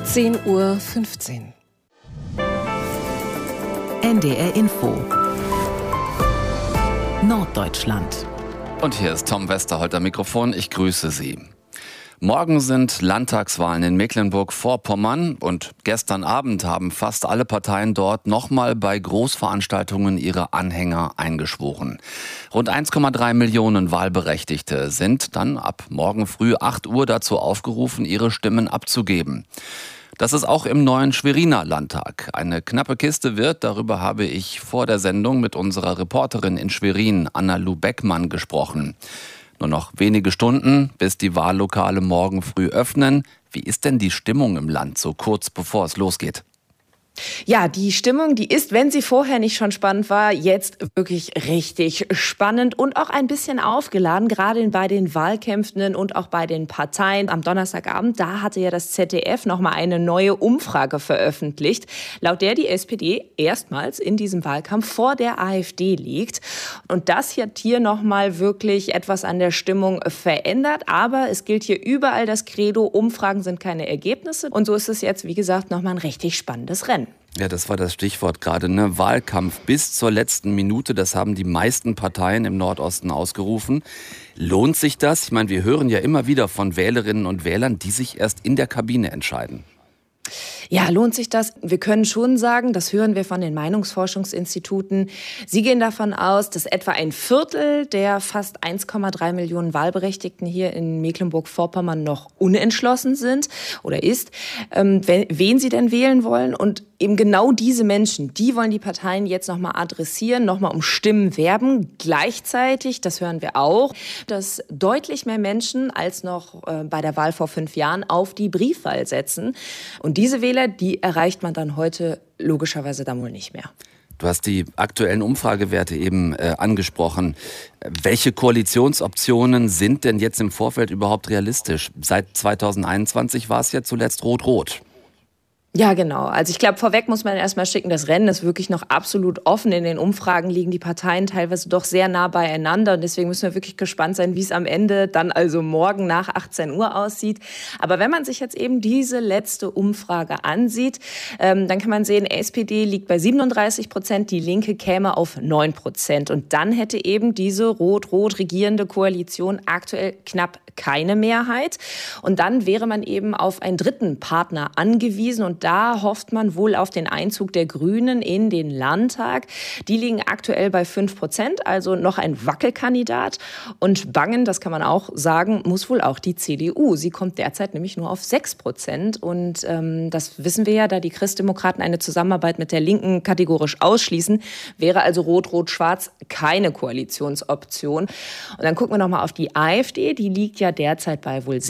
10:15 Uhr. NDR Info. Norddeutschland. Und hier ist Tom Westerholt am Mikrofon. Ich grüße Sie. Morgen sind Landtagswahlen in Mecklenburg-Vorpommern und gestern Abend haben fast alle Parteien dort nochmal bei Großveranstaltungen ihre Anhänger eingeschworen. Rund 1,3 Millionen Wahlberechtigte sind dann ab morgen früh 8 Uhr dazu aufgerufen, ihre Stimmen abzugeben. Das ist auch im neuen Schweriner Landtag. Eine knappe Kiste wird, darüber habe ich vor der Sendung mit unserer Reporterin in Schwerin, Anna-Lu Beckmann, gesprochen. Nur noch wenige Stunden, bis die Wahllokale morgen früh öffnen. Wie ist denn die Stimmung im Land so kurz bevor es losgeht? Ja, die Stimmung, die ist, wenn sie vorher nicht schon spannend war, jetzt wirklich richtig spannend und auch ein bisschen aufgeladen, gerade bei den Wahlkämpfen und auch bei den Parteien. Am Donnerstagabend, da hatte ja das ZDF nochmal eine neue Umfrage veröffentlicht, laut der die SPD erstmals in diesem Wahlkampf vor der AfD liegt. Und das hat hier nochmal wirklich etwas an der Stimmung verändert. Aber es gilt hier überall das Credo, Umfragen sind keine Ergebnisse. Und so ist es jetzt, wie gesagt, nochmal ein richtig spannendes Rennen. Ja, das war das Stichwort gerade, ne? Wahlkampf bis zur letzten Minute, das haben die meisten Parteien im Nordosten ausgerufen. Lohnt sich das? Ich meine, wir hören ja immer wieder von Wählerinnen und Wählern, die sich erst in der Kabine entscheiden. Ja, lohnt sich das? Wir können schon sagen, das hören wir von den Meinungsforschungsinstituten. Sie gehen davon aus, dass etwa ein Viertel der fast 1,3 Millionen Wahlberechtigten hier in Mecklenburg-Vorpommern noch unentschlossen sind oder ist, wen sie denn wählen wollen. Und eben genau diese Menschen, die wollen die Parteien jetzt nochmal adressieren, nochmal um Stimmen werben. Gleichzeitig, das hören wir auch, dass deutlich mehr Menschen als noch bei der Wahl vor 5 Jahren auf die Briefwahl setzen. Und diese Wähler, die erreicht man dann heute logischerweise dann wohl nicht mehr. Du hast die aktuellen Umfragewerte eben angesprochen. Welche Koalitionsoptionen sind denn jetzt im Vorfeld überhaupt realistisch? Seit 2021 war es ja zuletzt rot-rot. Ja, genau. Also ich glaube, vorweg muss man erstmal schicken, das Rennen ist wirklich noch absolut offen. In den Umfragen liegen die Parteien teilweise doch sehr nah beieinander. Und deswegen müssen wir wirklich gespannt sein, wie es am Ende dann also morgen nach 18 Uhr aussieht. Aber wenn man sich jetzt eben diese letzte Umfrage ansieht, dann kann man sehen, SPD liegt bei 37%, die Linke käme auf 9%. Und dann hätte eben diese rot-rot regierende Koalition aktuell knapp keine Mehrheit. Und dann wäre man eben auf einen dritten Partner angewiesen. Und da hofft man wohl auf den Einzug der Grünen in den Landtag. Die liegen aktuell bei 5%, also noch ein Wackelkandidat. Und bangen, das kann man auch sagen, muss wohl auch die CDU. Sie kommt derzeit nämlich nur auf 6%. Und das wissen wir ja, da die Christdemokraten eine Zusammenarbeit mit der Linken kategorisch ausschließen, wäre also Rot-Rot-Schwarz keine Koalitionsoption. Und dann gucken wir nochmal auf die AfD. Die liegt ja derzeit bei wohl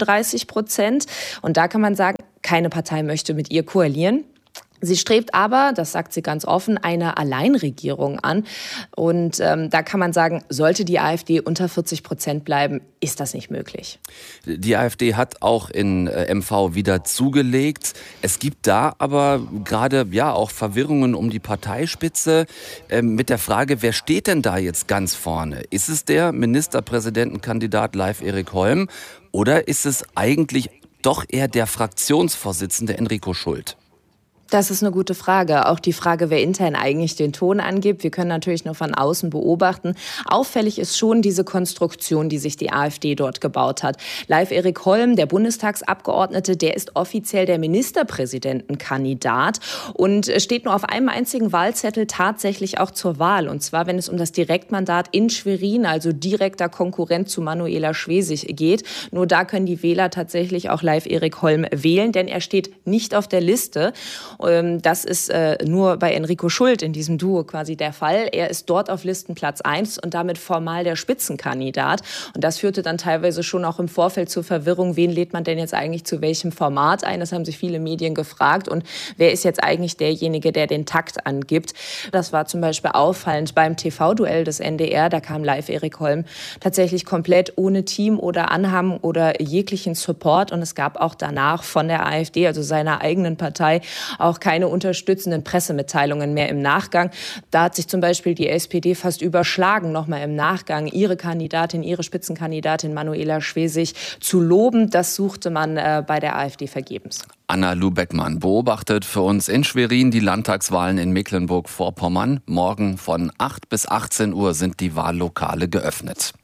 36%. Und da kann man sagen, keine Partei möchte mit ihr koalieren. Sie strebt aber, das sagt sie ganz offen, eine Alleinregierung an. Und da kann man sagen, sollte die AfD unter 40% bleiben, ist das nicht möglich. Die AfD hat auch in MV wieder zugelegt. Es gibt da aber gerade ja auch Verwirrungen um die Parteispitze mit der Frage, wer steht denn da jetzt ganz vorne? Ist es der Ministerpräsidentenkandidat Leif Erik Holm oder ist es eigentlich doch eher der Fraktionsvorsitzende Enrico Schult? Das ist eine gute Frage. Auch die Frage, wer intern eigentlich den Ton angibt. Wir können natürlich nur von außen beobachten. Auffällig ist schon diese Konstruktion, die sich die AfD dort gebaut hat. Leif Erik Holm, der Bundestagsabgeordnete, der ist offiziell der Ministerpräsidentenkandidat und steht nur auf einem einzigen Wahlzettel tatsächlich auch zur Wahl. Und zwar, wenn es um das Direktmandat in Schwerin, also direkter Konkurrent zu Manuela Schwesig geht. Nur da können die Wähler tatsächlich auch Leif Erik Holm wählen, denn er steht nicht auf der Liste. Das ist nur bei Enrico Schult in diesem Duo quasi der Fall. Er ist dort auf Listenplatz 1 und damit formal der Spitzenkandidat. Und das führte dann teilweise schon auch im Vorfeld zur Verwirrung, wen lädt man denn jetzt eigentlich zu welchem Format ein? Das haben sich viele Medien gefragt. Und wer ist jetzt eigentlich derjenige, der den Takt angibt? Das war zum Beispiel auffallend beim TV-Duell des NDR. Da kam Leif Erik Holm tatsächlich komplett ohne Team oder Anhang oder jeglichen Support. Und es gab auch danach von der AfD, also seiner eigenen Partei, auch auch keine unterstützenden Pressemitteilungen mehr im Nachgang. Da hat sich zum Beispiel die SPD fast überschlagen, nochmal im Nachgang ihre Spitzenkandidatin Manuela Schwesig zu loben. Das suchte man bei der AfD vergebens. Anna Lubeckmann beobachtet für uns in Schwerin die Landtagswahlen in Mecklenburg-Vorpommern. Morgen von 8 bis 18 Uhr sind die Wahllokale geöffnet.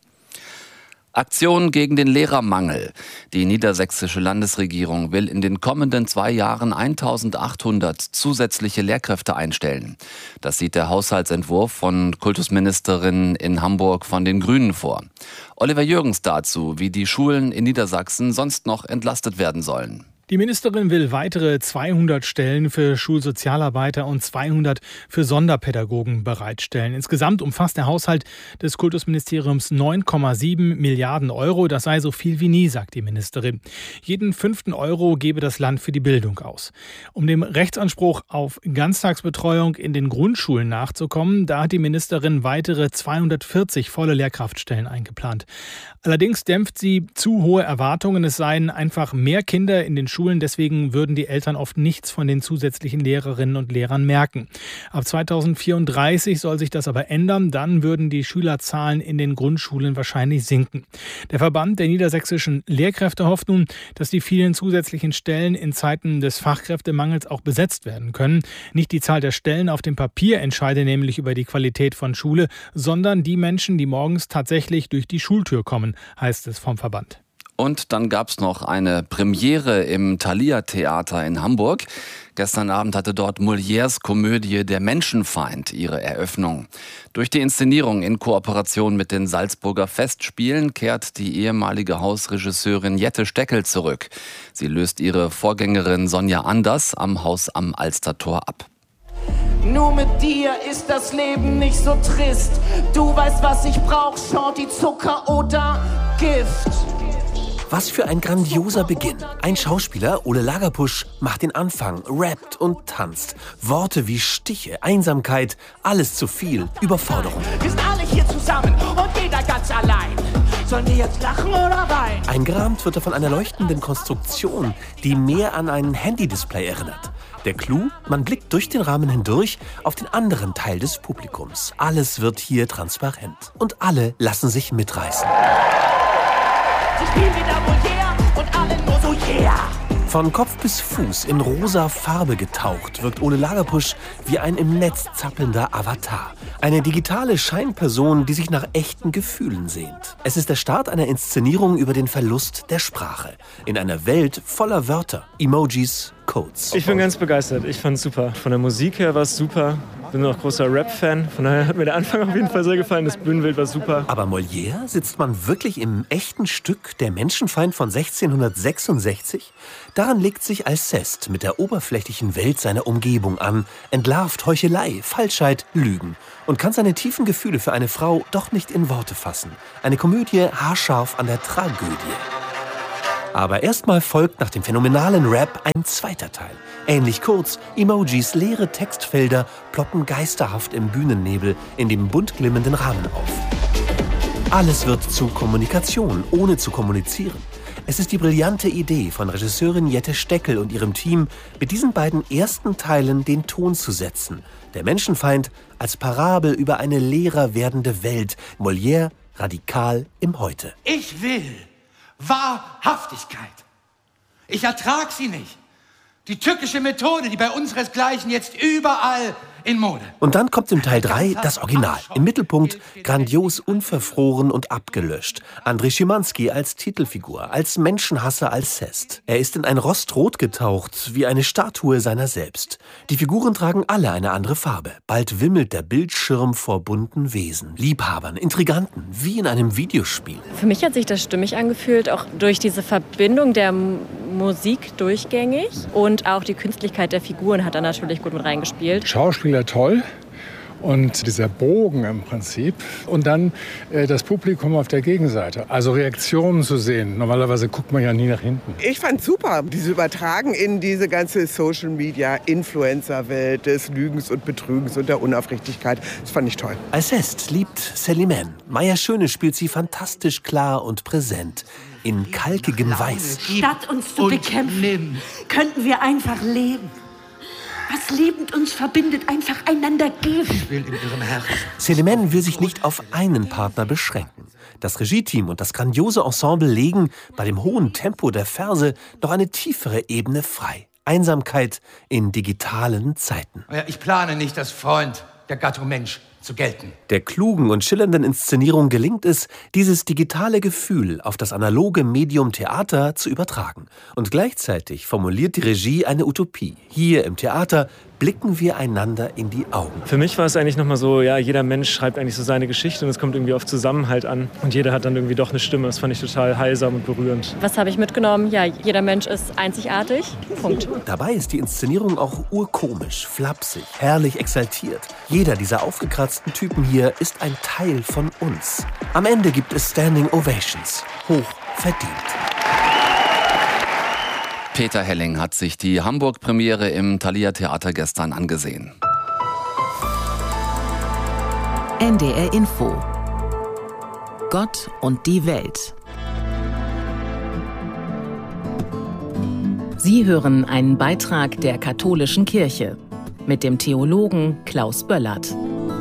Aktion gegen den Lehrermangel. Die niedersächsische Landesregierung will in den kommenden 2 Jahren 1800 zusätzliche Lehrkräfte einstellen. Das sieht der Haushaltsentwurf von Kultusministerin in Hamburg von den Grünen vor. Oliver Jürgens dazu, wie die Schulen in Niedersachsen sonst noch entlastet werden sollen. Die Ministerin will weitere 200 Stellen für Schulsozialarbeiter und 200 für Sonderpädagogen bereitstellen. Insgesamt umfasst der Haushalt des Kultusministeriums 9,7 Milliarden Euro. Das sei so viel wie nie, sagt die Ministerin. Jeden 5. Euro gebe das Land für die Bildung aus. Um dem Rechtsanspruch auf Ganztagsbetreuung in den Grundschulen nachzukommen, da hat die Ministerin weitere 240 volle Lehrkraftstellen eingeplant. Allerdings dämpft sie zu hohe Erwartungen. Es seien einfach mehr Kinder in den Schulen, deswegen würden die Eltern oft nichts von den zusätzlichen Lehrerinnen und Lehrern merken. Ab 2034 soll sich das aber ändern, dann würden die Schülerzahlen in den Grundschulen wahrscheinlich sinken. Der Verband der niedersächsischen Lehrkräfte hofft nun, dass die vielen zusätzlichen Stellen in Zeiten des Fachkräftemangels auch besetzt werden können. Nicht die Zahl der Stellen auf dem Papier entscheide nämlich über die Qualität von Schule, sondern die Menschen, die morgens tatsächlich durch die Schultür kommen, heißt es vom Verband. Und dann gab es noch eine Premiere im Thalia-Theater in Hamburg. Gestern Abend hatte dort Molières Komödie Der Menschenfeind ihre Eröffnung. Durch die Inszenierung in Kooperation mit den Salzburger Festspielen kehrt die ehemalige Hausregisseurin Jette Steckel zurück. Sie löst ihre Vorgängerin Sonja Anders am Haus am Alstertor ab. Nur mit dir ist das Leben nicht so trist. Du weißt, was ich brauch, Shorty, Zucker oder Gift. Was für ein grandioser Beginn. Ein Schauspieler, Ole Lagerpusch, macht den Anfang, rappt und tanzt. Worte wie Stiche, Einsamkeit, alles zu viel, Überforderung. Wir sind alle hier zusammen und jeder ganz allein. Sollen wir jetzt lachen oder weinen? Eingerahmt wird er von einer leuchtenden Konstruktion, die mehr an ein Handy-Display erinnert. Der Clou, man blickt durch den Rahmen hindurch auf den anderen Teil des Publikums. Alles wird hier transparent. Und alle lassen sich mitreißen. Sie spielen wieder Molière und alle nur so yeah. Von Kopf bis Fuß in rosa Farbe getaucht wirkt Ole Lagerpusch wie ein im Netz zappelnder Avatar. Eine digitale Scheinperson, die sich nach echten Gefühlen sehnt. Es ist der Start einer Inszenierung über den Verlust der Sprache. In einer Welt voller Wörter, Emojis, Codes. Ich bin ganz begeistert. Ich fand es super. Von der Musik her war es super. Bin auch großer Rap-Fan. Von daher hat mir der Anfang auf jeden Fall sehr gefallen. Das Bühnenbild war super. Aber Molière, sitzt man wirklich im echten Stück Der Menschenfeind von 1666? Daran legt sich Alceste mit der oberflächlichen Welt seiner Umgebung an, entlarvt Heuchelei, Falschheit, Lügen und kann seine tiefen Gefühle für eine Frau doch nicht in Worte fassen. Eine Komödie haarscharf an der Tragödie. Aber erstmal folgt nach dem phänomenalen Rap ein zweiter Teil. Ähnlich kurz, Emojis, leere Textfelder ploppen geisterhaft im Bühnennebel in dem bunt glimmenden Rahmen auf. Alles wird zu Kommunikation, ohne zu kommunizieren. Es ist die brillante Idee von Regisseurin Jette Steckel und ihrem Team, mit diesen beiden ersten Teilen den Ton zu setzen. Der Menschenfeind als Parabel über eine leerer werdende Welt. Molière radikal im Heute. Ich will Wahrhaftigkeit. Ich ertrag sie nicht. Die türkische Methode, die bei unseresgleichen jetzt überall in Mode. Und dann kommt im Teil 3 das Original. Im Mittelpunkt grandios unverfroren und abgelöscht. André Schimanski als Titelfigur, als Menschenhasser Alceste. Er ist in ein Rostrot getaucht, wie eine Statue seiner selbst. Die Figuren tragen alle eine andere Farbe. Bald wimmelt der Bildschirm vor bunten Wesen, Liebhabern, Intriganten, wie in einem Videospiel. Für mich hat sich das stimmig angefühlt, auch durch diese Verbindung der Musik durchgängig. Und auch die Künstlichkeit der Figuren hat da natürlich gut mit reingespielt. Schauspieler toll und dieser Bogen im Prinzip und dann das Publikum auf der Gegenseite, also Reaktionen zu sehen. Normalerweise guckt man ja nie nach hinten. Ich fand super, diese Übertragen in diese ganze Social-Media-Influencer-Welt des Lügens und Betrügens und der Unaufrichtigkeit. Das fand ich toll. Alceste liebt Célimène. Maya Schöne spielt sie fantastisch klar und präsent. In kalkigem Weiß. Statt uns zu bekämpfen, könnten wir einfach leben. was liebend uns verbindet, einfach einander geben. Ich will in ihrem Herzen. Célimène will sich nicht auf einen Partner beschränken. Das Regieteam und das grandiose Ensemble legen bei dem hohen Tempo der Verse noch eine tiefere Ebene frei. Einsamkeit in digitalen Zeiten. Ich plane nicht, als Freund der Gattung Mensch zu gelten. Der klugen und schillernden Inszenierung gelingt es, dieses digitale Gefühl auf das analoge Medium Theater zu übertragen. Und gleichzeitig formuliert die Regie eine Utopie. Hier im Theater blicken wir einander in die Augen. Für mich war es eigentlich nochmal so, ja, jeder Mensch schreibt eigentlich so seine Geschichte und es kommt irgendwie auf Zusammenhalt an. Und jeder hat dann irgendwie doch eine Stimme. Das fand ich total heilsam und berührend. Was habe ich mitgenommen? Ja, jeder Mensch ist einzigartig. Punkt. Dabei ist die Inszenierung auch urkomisch, flapsig, herrlich exaltiert. Jeder dieser aufgekratzten Typen hier ist ein Teil von uns. Am Ende gibt es Standing Ovations. Hoch verdient. Peter Helling hat sich die Hamburg-Premiere im Thalia Theater gestern angesehen. NDR Info. Gott und die Welt. Sie hören einen Beitrag der Katholischen Kirche mit dem Theologen Klaus Böllert.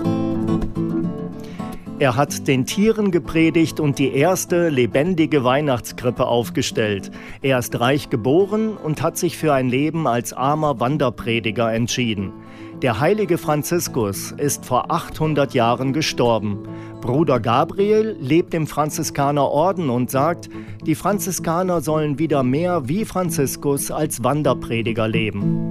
Er hat den Tieren gepredigt und die erste lebendige Weihnachtskrippe aufgestellt. Er ist reich geboren und hat sich für ein Leben als armer Wanderprediger entschieden. Der heilige Franziskus ist vor 800 Jahren gestorben. Bruder Gabriel lebt im Franziskanerorden und sagt, die Franziskaner sollen wieder mehr wie Franziskus als Wanderprediger leben.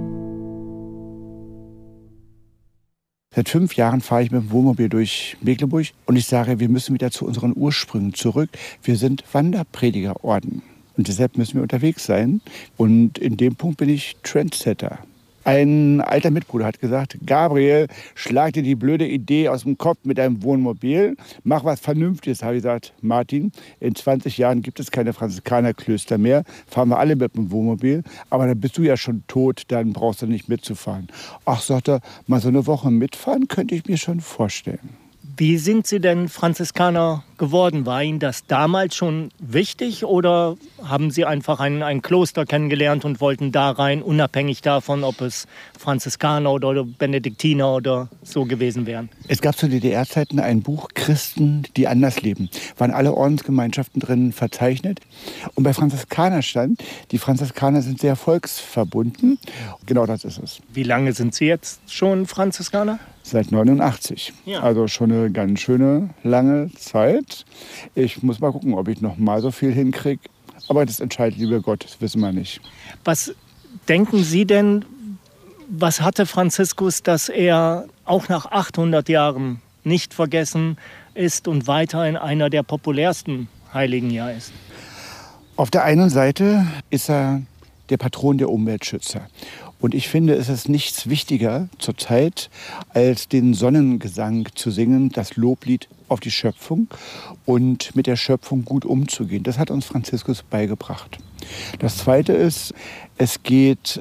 Seit 5 Jahren fahre ich mit dem Wohnmobil durch Mecklenburg und ich sage, wir müssen wieder zu unseren Ursprüngen zurück. Wir sind Wanderpredigerorden und deshalb müssen wir unterwegs sein. Und in dem Punkt bin ich Trendsetter. Ein alter Mitbruder hat gesagt, Gabriel, schlag dir die blöde Idee aus dem Kopf mit deinem Wohnmobil, mach was Vernünftiges. Habe ich gesagt, Martin, in 20 Jahren gibt es keine Franziskanerklöster mehr, fahren wir alle mit dem Wohnmobil, aber dann bist du ja schon tot, dann brauchst du nicht mitzufahren. Ach, sagt er, mal so eine Woche mitfahren könnte ich mir schon vorstellen. Wie sind Sie denn Franziskaner geworden? War Ihnen das damals schon wichtig oder haben Sie einfach ein Kloster kennengelernt und wollten da rein, unabhängig davon, ob es Franziskaner oder Benediktiner oder so gewesen wären? Es gab zu DDR-Zeiten ein Buch Christen, die anders leben. Waren alle Ordensgemeinschaften drin verzeichnet. Und bei Franziskaner stand, die Franziskaner sind sehr volksverbunden. Genau das ist es. Wie lange sind Sie jetzt schon Franziskaner? Seit 89. Ja. Also schon eine ganz schöne lange Zeit. Ich muss mal gucken, ob ich noch mal so viel hinkriege. Aber das entscheidet lieber Gott, das wissen wir nicht. Was denken Sie denn, was hatte Franziskus, dass er auch nach 800 Jahren nicht vergessen ist und weiterhin einer der populärsten Heiligen ja ist? Auf der einen Seite ist er der Patron der Umweltschützer. Und ich finde, es ist nichts wichtiger zurzeit, als den Sonnengesang zu singen, das Loblied auf die Schöpfung und mit der Schöpfung gut umzugehen. Das hat uns Franziskus beigebracht. Das Zweite ist, es geht